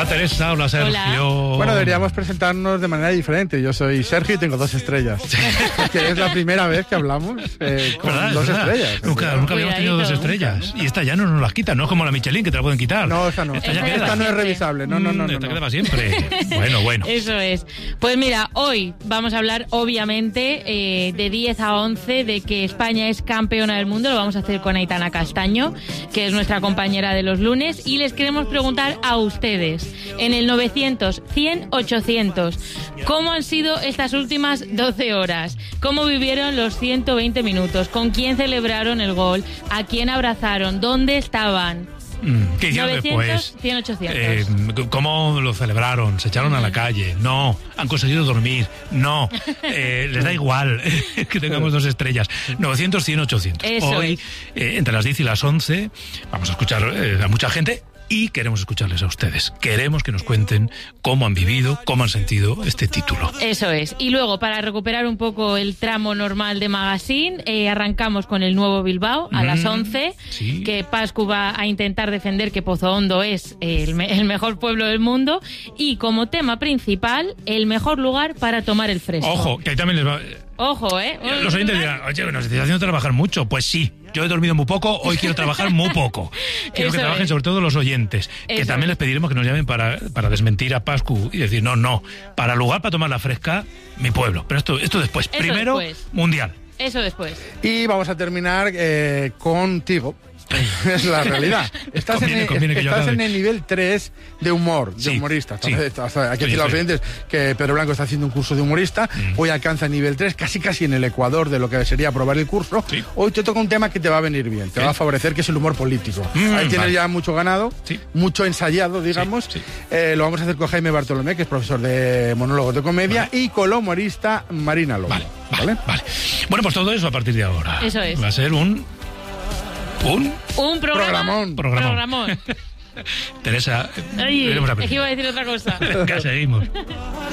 Teresa, hola Sergio. Hola. Bueno, deberíamos presentarnos de manera diferente. Yo soy Sergio y tengo 2 estrellas. Que es la primera vez que hablamos con ¿Verdad? 2 estrellas. Nunca habíamos tenido 2 estrellas. Y esta ya no nos las quitan, no es como la Michelin que te la pueden quitar. No, esta no. Esta no es revisable. No. Esta queda para siempre. Bueno. Eso es. Pues mira, hoy vamos a hablar, obviamente, de 10 a 11 de que España es campeona del mundo. Lo vamos a hacer con Aitana Castaño, que es nuestra compañera de los lunes. Y les queremos preguntar a ustedes, en el 900-100-800, ¿cómo han sido estas últimas 12 horas? ¿Cómo vivieron los 120 minutos? ¿Con quién celebraron el gol? ¿A quién abrazaron? ¿Dónde estaban? ¿Qué hicieron 900, después? 100, 800. ¿Cómo lo celebraron? ¿Se echaron a la calle? No. ¿Han conseguido dormir? No. Les da igual que tengamos 2 estrellas. 900, 100, 800. Eso Hoy, entre las 10 y las 11, vamos a escuchar a mucha gente. Y queremos escucharles a ustedes. Queremos que nos cuenten cómo han vivido, cómo han sentido este título. Eso es. Y luego, para recuperar un poco el tramo normal de Magazine, arrancamos con el nuevo Bilbao a las 11, sí. Que Pascu va a intentar defender que Pozo Hondo es el mejor pueblo del mundo. Y como tema principal, el mejor lugar para tomar el fresco. Ojo, que ahí también les va... Ojo, Los oyentes dirán, oye, nos estáis haciendo trabajar mucho. Pues sí, yo he dormido muy poco, hoy quiero trabajar muy poco. Quiero que trabajen sobre todo los oyentes, que también les pediremos que nos llamen para desmentir a Pascu y decir, no, para lugar para tomar la fresca, mi pueblo. Pero esto después. Eso Primero, después. Mundial. Eso después. Y vamos a terminar contigo. Es la realidad. Estás en el nivel 3 de humor, de humorista. Sí. Aquí decir a los oyentes que Pedro Blanco está haciendo un curso de humorista. Hoy alcanza el nivel 3, casi en el ecuador de lo que sería aprobar el curso. Sí. Hoy te toca un tema que te va a venir bien, te va a favorecer, que es el humor político. Ahí tienes ya mucho ganado, mucho ensayado, digamos. Sí. Lo vamos a hacer con Jaime Bartolomé, que es profesor de monólogos de comedia, y con la humorista Marina Lobo. Vale. Bueno, pues todo eso a partir de ahora. Eso es. Va a ser un programón. Teresa, Ay, es que iba a decir otra cosa. Ya seguimos.